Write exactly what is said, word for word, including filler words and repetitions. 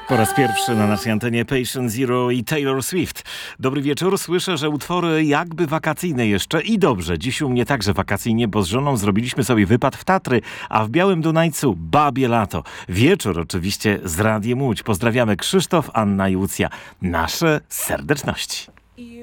Po raz pierwszy na naszej antenie Patient Zero i Taylor Swift. Dobry wieczór. Słyszę, że utwory jakby wakacyjne jeszcze i dobrze. Dziś u mnie także wakacyjnie, bo z żoną zrobiliśmy sobie wypad w Tatry, a w Białym Dunajcu babie lato. Wieczór oczywiście z Radiem Łódź. Pozdrawiamy Krzysztof, Anna i Łucja. Nasze serdeczności.